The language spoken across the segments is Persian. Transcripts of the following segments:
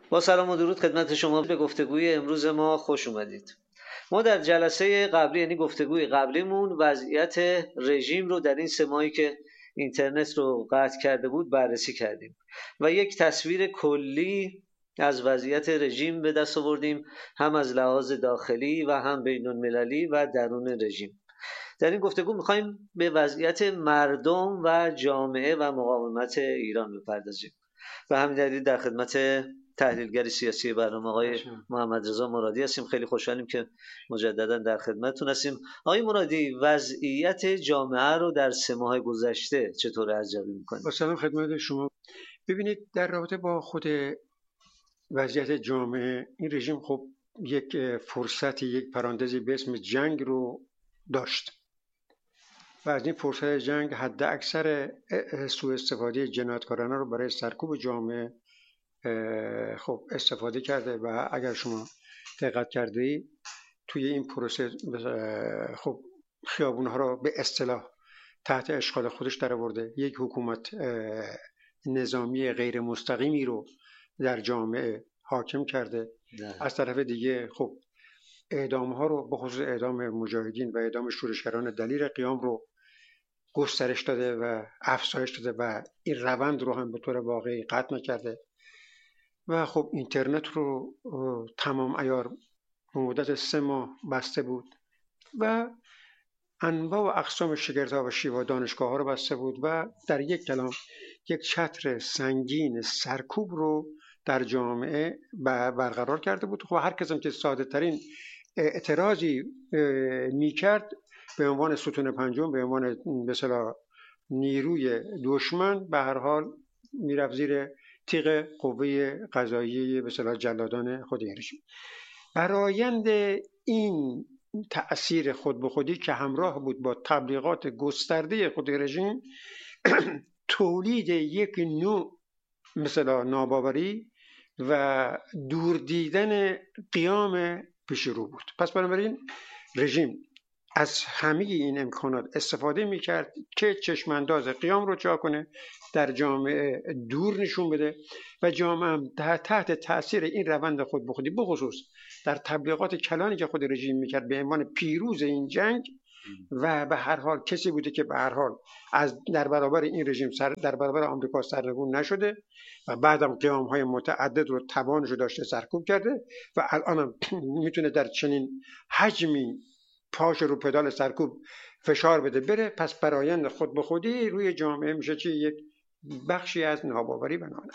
با سلام و درود خدمت شما. به گفتگوی امروز ما خوش اومدید. ما در جلسه قبلی، یعنی گفتگوی قبلیمون، وضعیت رژیم رو در این 3 ماهی که اینترنت رو قطع کرده بود بررسی کردیم و یک تصویر کلی از وضعیت رژیم به دست آوردیم، هم از لحاظ داخلی و هم بین المللی و درون رژیم. در این گفتگو می‌خوایم به وضعیت مردم و جامعه و مقاومت ایران بپردازیم. به همین دلیل در خدمت تحلیلگر سیاسی برنامه آقای محمد رضا مرادی هستیم. خیلی خوشحالیم که مجددا در خدمتتون هستیم. آقای مرادی، وضعیت جامعه رو در 3 ماه گذشته چطور ارزیابی می‌کنید؟ با سلام خدمت شما. ببینید، در رابطه با خود وضعیت جامعه، این رژیم خب یک فرصتی، یک پرانتزی به اسم جنگ رو داشت و از این فرصت جنگ حد اکثر سوء استفاده جنایتکارانه رو برای سرکوب جامعه خب استفاده کرده و اگر شما دقت کردید توی این پروسه خب خیابون‌ها رو به اصطلاح تحت اشغال خودش درآورده، یک حکومت نظامی غیر مستقیمی رو در جامعه حاکم کرده. از طرف دیگه خب اعدام‌ها رو، به خصوص اعدام مجاهدین و اعدام شورشگران دلیر قیام رو گسترش داده و افزایش داده و این روند رو هم به طور واقعی قطع نکرده و خب اینترنت رو تمام عیار به مدت 3 ماه بسته بود و انواع و اقسام شگردها و شیوا دانشگاه‌ها رو بسته بود و در یک کلام یک چتر سنگین سرکوب رو در جامعه برقرار کرده بود. خب هر کسی که ساده ترین اعتراضی می‌کرد به عنوان ستون پنجم، به عنوان به اصطلاح نیروی دشمن، به هر حال میرفت زیر تیغ قوه قضاییه به اصطلاح جلادان خود این رژیم. برآیند این تأثیر خود به خودی که همراه بود با تبلیغات گسترده خود رژیم تولید یک نوع مثلا ناباوری و دور دیدن قیام پیش رو بود. پس بنابراین رژیم از همه این امکانات استفاده میکرد که چشمانداز قیام رو جا کنه، در جامعه دور نشون بده و جامعه هم تحت تاثیر این روند خود به خودی، بخصوص در تبلیغات کلانی که خود رژیم میکرد به عنوان پیروز این جنگ و به هر حال کسی بوده که به هر حال از در برابر این رژیم در برابر آمریکا سرنگون نشده و بعدم قیام‌های متعدد رو توانش رو داشته سرکوب کرده و الان هم میتونه در چنین حجمی پاش رو پدال سرکوب فشار بده بره. پس برآیند خود به خودی روی جامعه میشه چه یک بخشی از ناباوری بنان.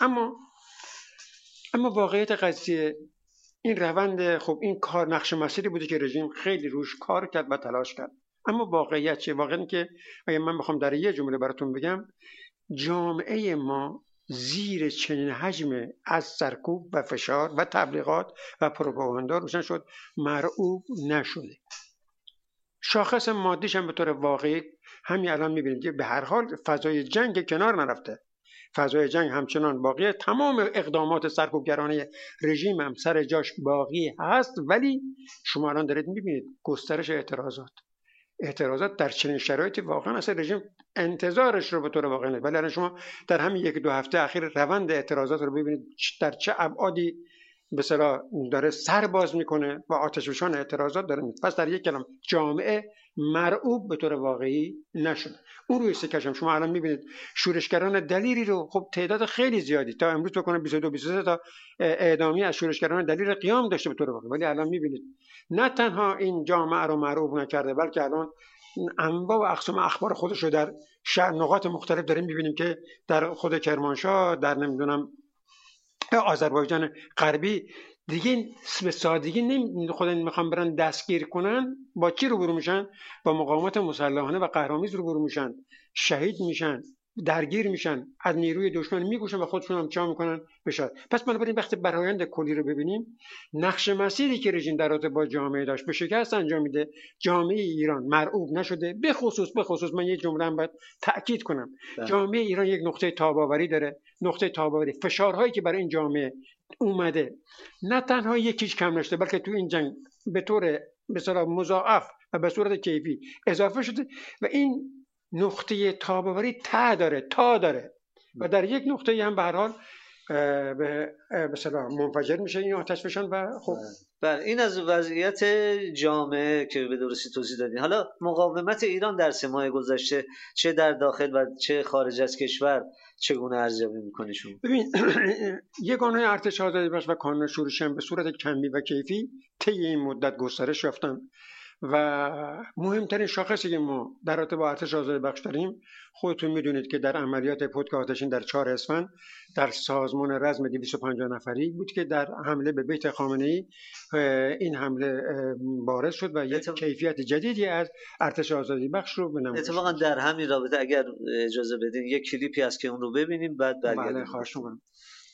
اما واقعیت قضیه این روند، خب این کار نقش مسیری بوده که رژیم خیلی روش کار کرد و تلاش کرد. اما واقعیت چیه؟ واقعیت که اگه من بخوام در یه جمله براتون بگم، جامعه ما زیر چنین حجم از سرکوب و فشار و تبلیغات و پروپاگاندا روشن شد، مرعوب نشده. شاخص مادیش هم به طور واقعی همین الان می‌بینید که به هر حال فضای جنگ کنار نرفته، فضای جنگ همچنان باقیه، تمام اقدامات سرکوبگرانه رژیم هم سر جاش باقی هست، ولی شما الان دارید می‌بینید گسترش اعتراضات در چنین شرایطی واقعا اصلا رژیم انتظارش رو به طور واقعی نداره. ولی الان شما در همین 1-2 هفته اخیر روند اعتراضات رو ببینید در چه ابعادی به اصطلاح داره سر باز میکنه و آتشفشان اعتراضات داره. پس در یک کلام جامعه مرعوب به طور واقعی نشده. اون روی سکش هم شما الان میبینید شورشگران دلیری رو، خب تعداد خیلی زیادی تا امروز بکنه 22-23 تا اعدامی از شورشگران دلیر قیام داشته به طور واقعی، ولی الان میبینید نه تنها این جامعه رو مرعوب نکرده، بلکه الان انواع و اقسام اخبار خودش رو در نقاط مختلف داریم میبینیم که در خود کرمانشاه، در نمیدونم آذربایجان غربی دیگه به سادگی خدا میخوام برن دستگیر کنن، با چی روبرو میشن؟ با مقاومت مسلحانه و قهرآمیز روبرو میشن، شهید میشن، درگیر میشن، از نیروی دشمن میکشن و خودشون هم چا میکنن بشه. پس بنابراین وقتی برآیند کلی رو ببینیم، نقش مسیری که رژیم در رابطه با جامعه داشت به شکست انجام میده. جامعه ایران مرعوب نشده. به خصوص من یه جمله هم باید تاکید کنم، جامعه ایران یک نقطه تاب‌آوری داره. نقطه تاب‌آوری فشارهایی که برای این جامعه اومده نه تنها یکیش کم نشده، بلکه تو این جنگ به طور مثلا مضاعف و به صورت کیفی اضافه شده و این نقطه تاب‌آوری تا داره و در یک نقطه هم به هر حال به اصطلاح منفجر میشه این آتش فشان و خب بله این از وضعیت جامعه که به درستی توضیح دادین. حالا مقاومت ایران در 3 ماه گذشته چه در داخل و چه خارج از کشور چگونه ارزیابی میکنید شما؟ ببین یگانه ارتش آزادی بخش و کانون شورشی هم به صورت کمی و کیفی طی این مدت گسترش یافتن و مهمترین شاخصی که ما در رابطه با ارتش آزادی بخش داریم، خودتون میدونید که در عملیات پتک آتشین در 4 اسفند در سازمان رزم 250 نفری بود که در حمله به بیت خامنه‌ای این حمله بارز شد و یک کیفیت جدیدی از ارتش آزادی بخش رو به نمایش اتفاقا در همین رابطه اگر اجازه بدین یک کلیپی هست که اون رو ببینیم بعد برگردیم. بله خواهش می‌کنم.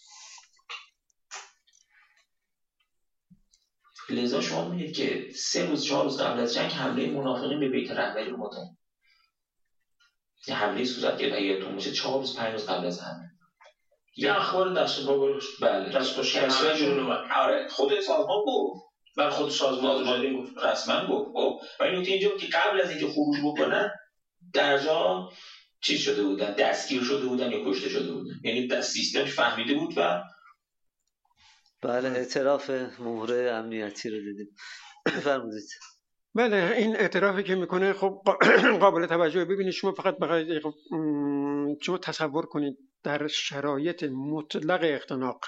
لذا شما می‌بینید که 3 روز 4 روز قبل از جنگ حمله منافقین به بیت رهبری رو متهم. یه حمله صورت گرفت یادتون باشه 4 روز 5 روز قبل از حمله. یه اخبار دست پا گذاشت. بله. دست پا شکستن. آره خود سازمان گفت. بر خود سازمان گفت رسما گفت. و این نکته اینجا که قبل از اینکه خروج بکنن در جا چیز شده بودن، دستگیر شده بودن یا کشته شده بودن. یعنی سیستمش فهمیده بود و بله اعتراف مهره امنیتی رو دیدیم. بفرمایید. بله این اعترافی که میکنه خب قابل توجه. ببینید شما فقط بخواید شما تصور کنید در شرایط مطلق اختناق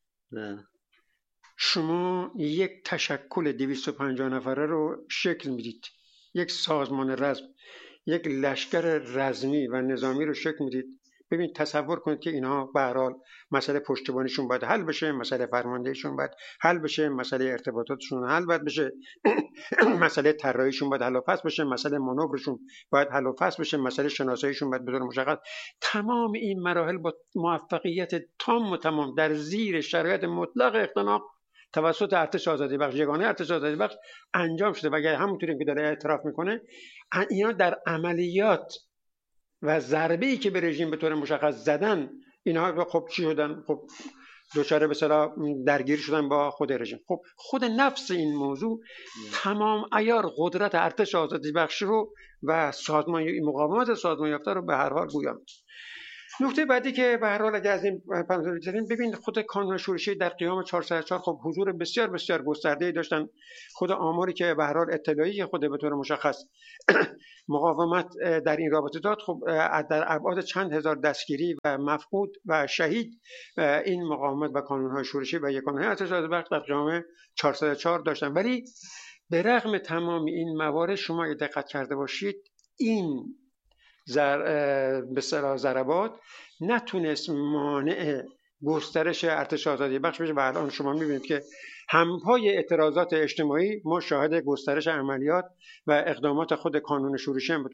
شما یک تشکل 250 نفره رو شکل میدید، یک سازمان رزم، یک لشکر رزمی و نظامی رو شکل میدید. ببین تصور کنید که اینها به هر حال مسئله پشتیبانیشون باید حل بشه، مسئله فرماندهیشون باید حل بشه، مسئله ارتباطاتشون حل باید بشه، مسئله طراحیشون باید حل و فصل بشه، مسئله مانورشون باید حل و فصل بشه، مسئله شناساییشون باید به طور مشخص. تمام این مراحل با موفقیت تام و تمام در زیر شرایط مطلق اختناق توسط ارتش آزادی بخش، یگانه ارتش آزادی بخش انجام شده و اگر همونطوری که داره اعتراف میکنه اینا در عملیات و ضربه‌ای که به رژیم به طور مشخص زدن اینها خب چی شدن؟ خب دوچاره به اصطلاح درگیر شدن با خود رژیم. خب خود نفس این موضوع تمام عیار قدرت ارتش آزادی بخش رو و سازمان مقاومت سازمان یافته رو به هر حال گویان. نکته بعدی که به هر حال اگه از این پنل بگذاریم، ببین خود کانون شورشی در قیام 404 خب حضور بسیار بسیار گسترده‌ای داشتن. خود آماری که به هر حال اطلاعی که خود به طور مشخص مقاومت در این رابطه داد، خب در ابعاد چند هزار دستگیری و مفقود و شهید این مقاومت و کانون‌های شورشی و یگانه ارتش آزادی بخش در قیام 404 داشتن. ولی به رغم تمام این موارد شما اگه دقت کرده باشید این به اصطلاح ضربات نتونست مانع گسترش ارتش آزادی بخش بشه و الان شما میبینید که همپای اعتراضات اجتماعی ما شاهد گسترش عملیات و اقدامات خود کانون شورشی هم